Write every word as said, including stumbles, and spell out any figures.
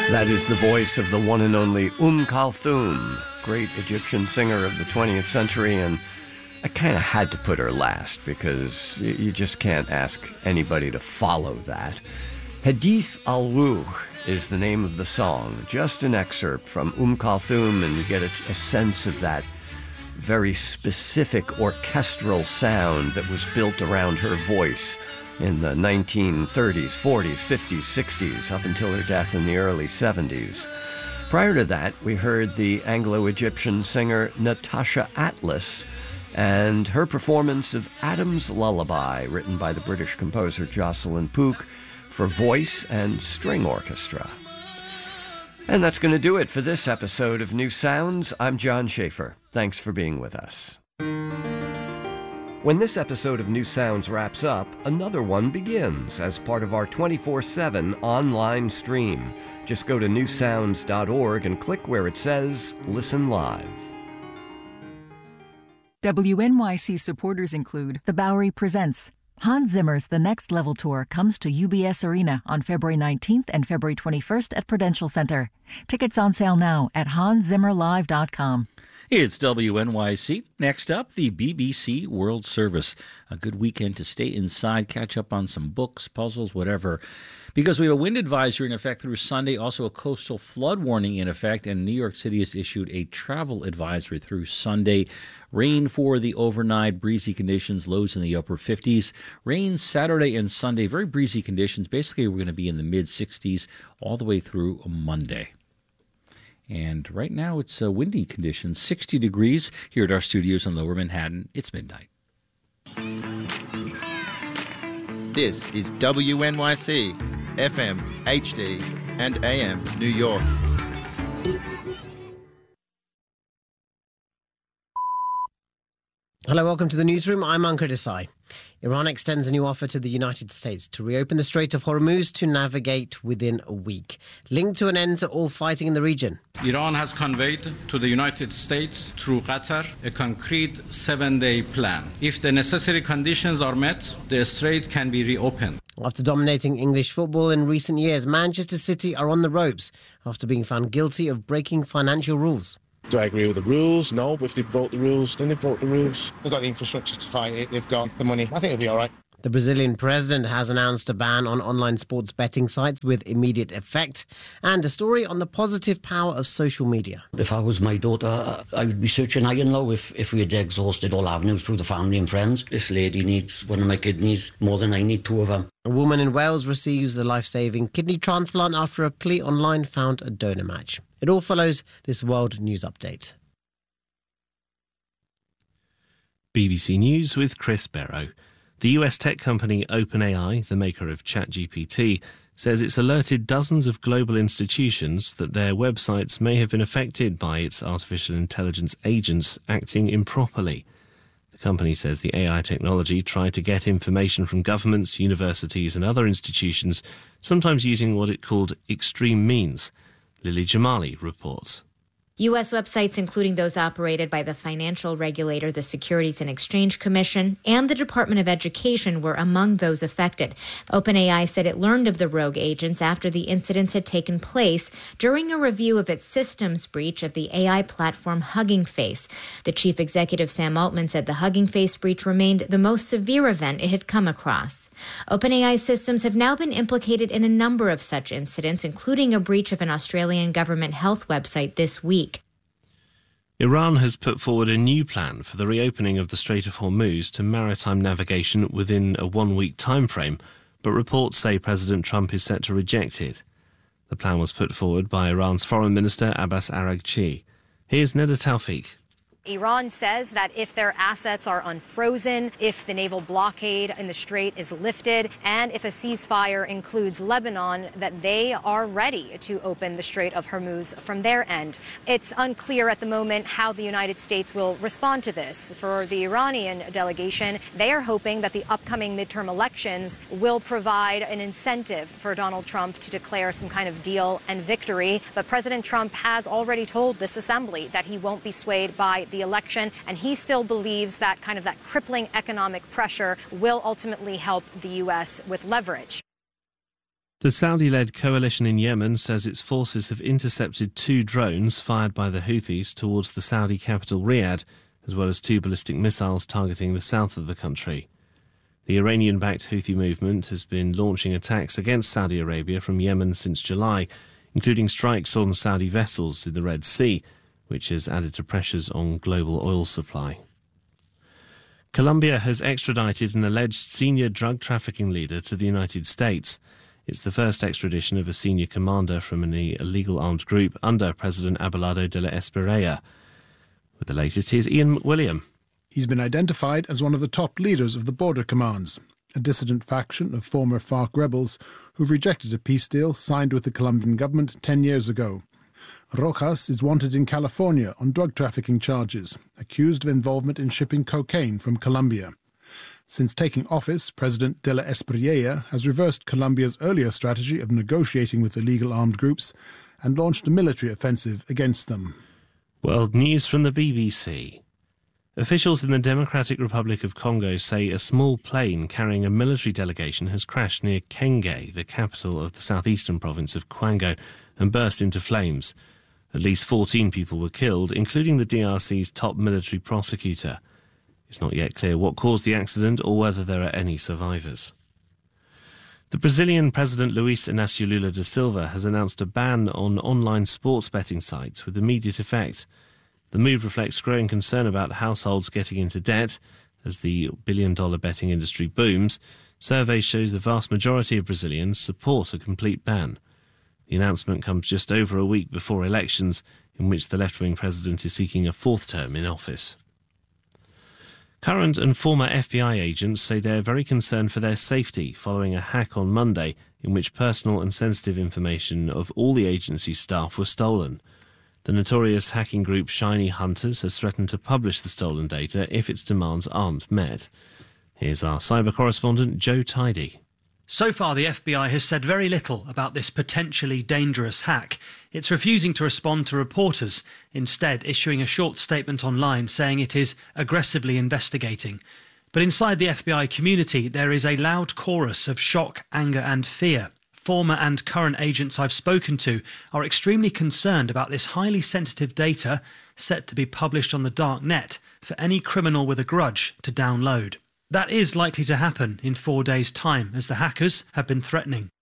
That is the voice of the one and only Umm Kulthum, great Egyptian singer of the twentieth century, and I kind of had to put her last because you just can't ask anybody to follow that. Hadith al-Ruh is the name of the song, just an excerpt from Umm Kulthum, and you get a, a sense of that very specific orchestral sound that was built around her voice in the nineteen thirties, forties, fifties, sixties, up until her death in the early seventies. Prior to that, we heard the Anglo-Egyptian singer Natasha Atlas and her performance of Adam's Lullaby, written by the British composer Jocelyn Pook for voice and string orchestra. And that's going to do it for this episode of New Sounds. I'm John Schaefer. Thanks for being with us. When this episode of New Sounds wraps up, another one begins as part of our twenty-four seven online stream. Just go to new sounds dot org and click where it says Listen Live. W N Y C supporters include The Bowery Presents. Hans Zimmer's The Next Level Tour comes to U B S Arena on February nineteenth and February twenty-first at Prudential Center. Tickets on sale now at hans zimmer live dot com. It's W N Y C. Next up, the B B C World Service. A good weekend to stay inside, catch up on some books, puzzles, whatever. Because we have a wind advisory in effect through Sunday, also a coastal flood warning in effect, and New York City has issued a travel advisory through Sunday. Rain for the overnight, breezy conditions, lows in the upper fifties. Rain Saturday and Sunday, very breezy conditions. Basically, we're going to be in the mid-sixties all the way through Monday. And right now it's uh, windy conditions, sixty degrees here at our studios in Lower Manhattan. It's midnight. This is W N Y C, F M, H D, and A M, New York. Hello, welcome to the newsroom. I'm Ankur Desai. Iran extends a new offer to the United States to reopen the Strait of Hormuz to navigate within a week, linked to an end to all fighting in the region. Iran has conveyed to the United States through Qatar a concrete seven-day plan. If the necessary conditions are met, the strait can be reopened. After dominating English football in recent years, Manchester City are on the ropes after being found guilty of breaking financial rules. Do I agree with the rules? No, but if they broke the rules, then they broke the rules. They've got the infrastructure to fight it, they've got the money. I think it'll be all right. The Brazilian president has announced a ban on online sports betting sites with immediate effect, and a story on the positive power of social media. If I was my daughter, I would be searching high and low if, if we had exhausted all avenues through the family and friends. This lady needs, one of my kidneys, more than I need two of them. A woman in Wales receives a life-saving kidney transplant after a plea online found a donor match. It all follows this World News Update. B B C News with Chris Barrow. The U S tech company OpenAI, the maker of ChatGPT, says it's alerted dozens of global institutions that their websites may have been affected by its artificial intelligence agents acting improperly. The company says the A I technology tried to get information from governments, universities and other institutions, sometimes using what it called extreme means. Lily Jamali reports. U S websites, including those operated by the financial regulator, the Securities and Exchange Commission, and the Department of Education, were among those affected. OpenAI said it learned of the rogue agents after the incidents had taken place during a review of its systems breach of the A I platform Hugging Face. The chief executive, Sam Altman, said the Hugging Face breach remained the most severe event it had come across. OpenAI systems have now been implicated in a number of such incidents, including a breach of an Australian government health website this week. Iran has put forward a new plan for the reopening of the Strait of Hormuz to maritime navigation within a one-week timeframe, but reports say President Trump is set to reject it. The plan was put forward by Iran's Foreign Minister Abbas Araghchi. Here's Neda Tawfiq. Iran says that if their assets are unfrozen, if the naval blockade in the strait is lifted, and if a ceasefire includes Lebanon, that they are ready to open the Strait of Hormuz from their end. It's unclear at the moment how the United States will respond to this. For the Iranian delegation, they are hoping that the upcoming midterm elections will provide an incentive for Donald Trump to declare some kind of deal and victory. But President Trump has already told this assembly that he won't be swayed by the election, and he still believes that kind of that crippling economic pressure will ultimately help the U S with leverage. The Saudi-led coalition in Yemen says its forces have intercepted two drones fired by the Houthis towards the Saudi capital Riyadh, as well as two ballistic missiles targeting the south of the country. The Iranian-backed Houthi movement has been launching attacks against Saudi Arabia from Yemen since July, including strikes on Saudi vessels in the Red Sea, which has added to pressures on global oil supply. Colombia has extradited an alleged senior drug trafficking leader to the United States. It's the first extradition of a senior commander from an illegal armed group under President Abelardo de la Espriella. With the latest, here's Ian McWilliam. He's been identified as one of the top leaders of the Border Commands, a dissident faction of former FARC rebels who've rejected a peace deal signed with the Colombian government ten years ago. Rojas is wanted in California on drug trafficking charges, accused of involvement in shipping cocaine from Colombia. Since taking office, President de la Espriella has reversed Colombia's earlier strategy of negotiating with illegal armed groups and launched a military offensive against them. World news from the B B C. Officials in the Democratic Republic of Congo say a small plane carrying a military delegation has crashed near Kenge, the capital of the southeastern province of Kwango, and burst into flames. At least fourteen people were killed, including the D R C's top military prosecutor. It's not yet clear what caused the accident or whether there are any survivors. The Brazilian President Luiz Inácio Lula da Silva has announced a ban on online sports betting sites with immediate effect. The move reflects growing concern about households getting into debt as the billion-dollar betting industry booms. Surveys show the vast majority of Brazilians support a complete ban. The announcement comes just over a week before elections, in which the left-wing president is seeking a fourth term in office. Current and former F B I agents say they're very concerned for their safety following a hack on Monday in which personal and sensitive information of all the agency's staff was stolen. The notorious hacking group Shiny Hunters has threatened to publish the stolen data if its demands aren't met. Here's our cyber correspondent Joe Tidy. So far, the F B I has said very little about this potentially dangerous hack. It's refusing to respond to reporters, instead issuing a short statement online saying it is aggressively investigating. But inside the F B I community, there is a loud chorus of shock, anger and fear. Former and current agents I've spoken to are extremely concerned about this highly sensitive data set to be published on the dark net for any criminal with a grudge to download. That is likely to happen in four days' time, as the hackers have been threatening